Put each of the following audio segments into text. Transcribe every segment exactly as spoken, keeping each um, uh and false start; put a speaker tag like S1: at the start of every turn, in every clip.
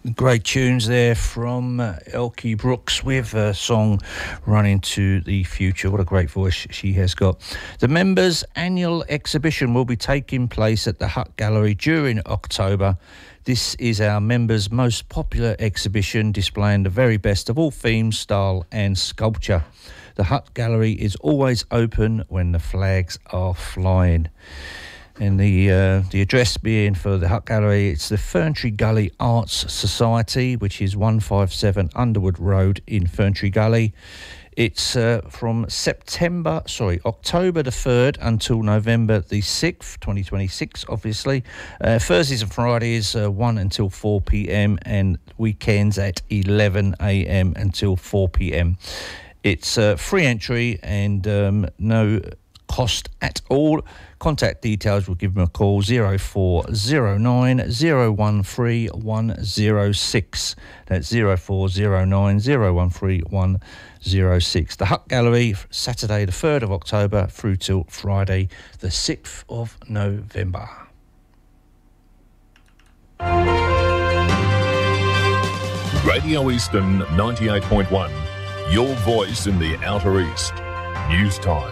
S1: Great tunes there from uh, Elkie Brooks with a song Running to the Future. What a great voice she has got. The members' annual exhibition will be taking place at the Hutt Gallery during October. This is our members' most popular exhibition, displaying the very best of all themes, style and sculpture. The Hutt Gallery is always open when the flags are flying. And the uh, the address being for the Hutt Gallery, it's the Ferntree Gully Arts Society, which is one fifty-seven Underwood Road in Ferntree Gully. It's uh, from September, sorry, October the third until November the sixth, twenty twenty-six, obviously. Uh, Thursdays and Fridays, uh, one until four p.m, and weekends at eleven a.m. until four p.m. It's uh, free entry and um, no cost at all. Contact details, we'll give them a call, zero four zero nine zero one three one zero six. That's zero four zero nine zero one three one zero six. The Hutt Gallery, Saturday the third of October through till Friday the sixth of November.
S2: Radio Eastern ninety-eight point one, your voice in the Outer East. News time.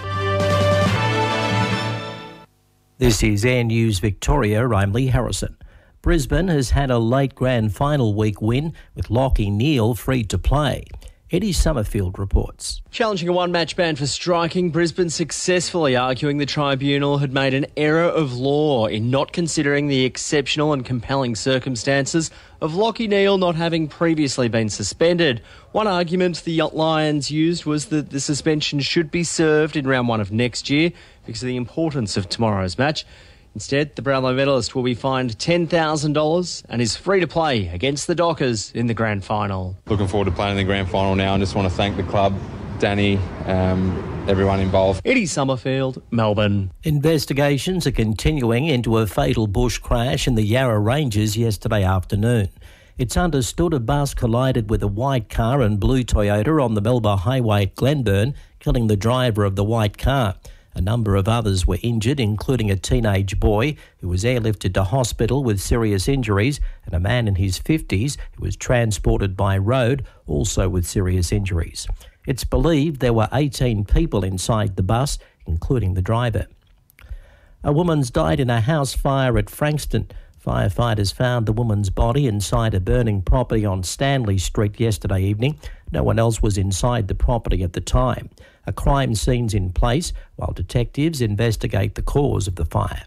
S3: This is Air News Victoria. I'm Lee Harrison. Brisbane has had a late grand final week win with Lachie Neale free to play. Eddie Summerfield reports.
S4: Challenging a one-match ban for striking, Brisbane successfully arguing the tribunal had made an error of law in not considering the exceptional and compelling circumstances of Lachie Neale not having previously been suspended. One argument the Lions used was that the suspension should be served in round one of next year because of the importance of tomorrow's match. Instead, the Brownlow medalist will be fined ten thousand dollars and is free to play against the Dockers in the grand final.
S5: Looking forward to playing in the grand final now, and just want to thank the club, Danny, um, everyone involved.
S4: Eddie Summerfield, Melbourne.
S3: Investigations are continuing into a fatal bush crash in the Yarra Ranges yesterday afternoon. It's understood a bus collided with a white car and blue Toyota on the Melba Highway at Glenburn, killing the driver of the white car. A number of others were injured, including a teenage boy who was airlifted to hospital with serious injuries and a man in his fifties who was transported by road, also with serious injuries. It's believed there were eighteen people inside the bus, including the driver. A woman's died in a house fire at Frankston. Firefighters found the woman's body inside a burning property on Stanley Street yesterday evening. No one else was inside the property at the time. A crime scene's in place while detectives investigate the cause of the fire.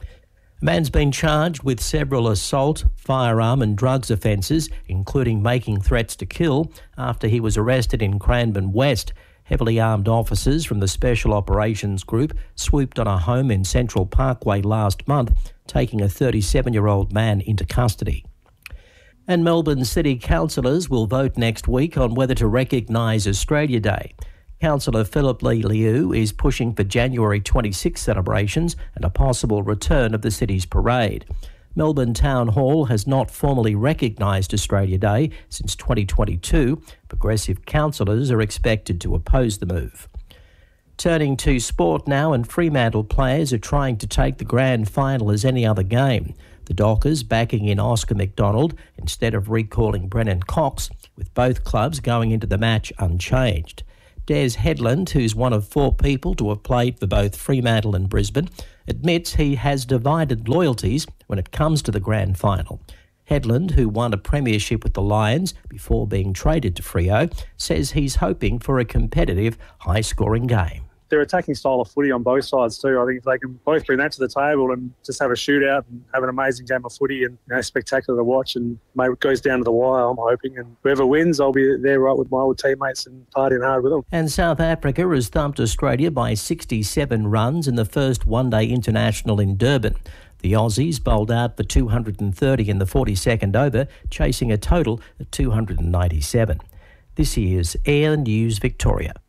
S3: A man's been charged with several assault, firearm and drugs offences, including making threats to kill, after he was arrested in Cranbourne West. Heavily armed officers from the Special Operations Group swooped on a home in Central Parkway last month, taking a thirty-seven-year-old man into custody. And Melbourne City councillors will vote next week on whether to recognise Australia Day. Councillor Philip Lee Liu is pushing for January twenty-sixth celebrations and a possible return of the city's parade. Melbourne Town Hall has not formally recognised Australia Day since twenty twenty-two. Progressive councillors are expected to oppose the move. Turning to sport now, and Fremantle players are trying to take the grand final as any other game. The Dockers backing in Oscar McDonald instead of recalling Brennan Cox, with both clubs going into the match unchanged. Des Headland, who's one of four people to have played for both Fremantle and Brisbane, admits he has divided loyalties when it comes to the grand final. Headland, who won a premiership with the Lions before being traded to Freo, says he's hoping for a competitive, high-scoring game.
S6: Their attacking style of footy on both sides too. I think if they can both bring that to the table and just have a shootout and have an amazing game of footy and, you know, spectacular to watch, and maybe it goes down to the wire, I'm hoping. And whoever wins, I'll be there right with my old teammates and partying hard with them.
S3: And South Africa has thumped Australia by sixty-seven runs in the first one-day international in Durban. The Aussies bowled out for two hundred thirty in the forty-second over, chasing a total of two hundred ninety-seven. This is Air News Victoria.